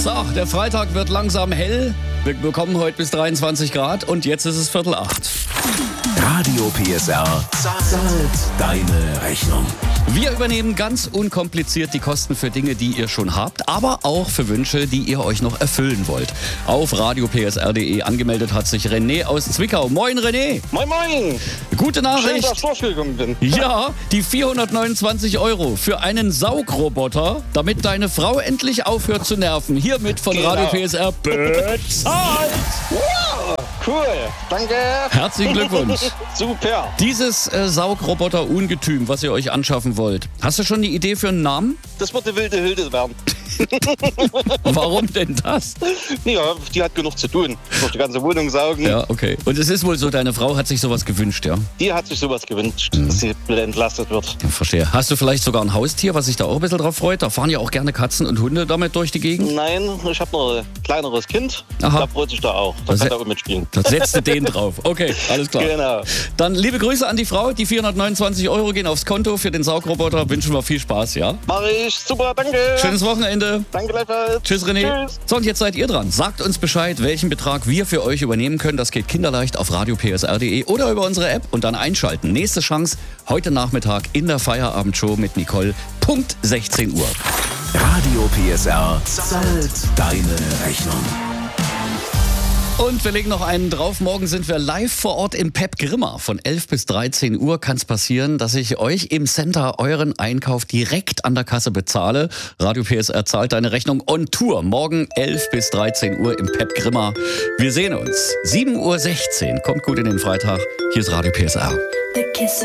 So, der Freitag wird langsam hell. Wir bekommen heute bis 23 Grad und jetzt ist es 7:45. Radio PSR zahlt deine Rechnung. Wir übernehmen ganz unkompliziert die Kosten für Dinge, die ihr schon habt, aber auch für Wünsche, die ihr euch noch erfüllen wollt. Auf radiopsr.de angemeldet hat sich René aus Zwickau. Moin René! Moin Moin! Gute Schön, Nachricht! dass ich durchgekommen bin. Ja, die 429 € für einen Saugroboter, damit deine Frau endlich aufhört zu nerven. Hiermit von Genau. Radio PSR bezahlt! Wow, cool, danke. Herzlichen Glückwunsch! Super. Dieses Saugroboter-Ungetüm, was ihr euch anschaffen wollt, hast du schon eine Idee für einen Namen? Das wird eine wilde Hilde werden. Warum denn das? Ja, die hat genug zu tun. Durch die ganze Wohnung saugen. Ja, okay. Und es ist wohl so, deine Frau hat sich sowas gewünscht, ja? Die hat sich sowas gewünscht, dass sie wieder entlastet wird. Ja, verstehe. Hast du vielleicht sogar ein Haustier, was sich da auch ein bisschen drauf freut? Da fahren ja auch gerne Katzen und Hunde damit durch die Gegend. Nein, ich habe noch ein kleineres Kind. Aha. Da freut sich da auch. Da Das kann ist- er auch mitspielen. Da setzt du den drauf. Okay, alles klar. Genau. Dann liebe Grüße an die Frau. Die 429 € gehen aufs Konto für den Saugroboter. Wünschen wir viel Spaß, ja? Mach ich. Super, danke. Schönes Wochenende. Danke gleichfalls. Tschüss, René. Tschüss. So, und jetzt seid ihr dran. Sagt uns Bescheid, welchen Betrag wir für euch übernehmen können. Das geht kinderleicht auf radiopsr.de oder über unsere App und dann einschalten. Nächste Chance heute Nachmittag in der Feierabendshow mit Nicole. Punkt 16 Uhr. Radio PSR zahlt deine Rechnung. Und wir legen noch einen drauf. Morgen sind wir live vor Ort im Pep Grimma. Von 11 bis 13 Uhr kann es passieren, dass ich euch im Center euren Einkauf direkt an der Kasse bezahle. Radio PSR zahlt deine Rechnung on Tour. Morgen 11 bis 13 Uhr im Pep Grimma. Wir sehen uns. 7:16 Uhr. Kommt gut in den Freitag. Hier ist Radio PSR.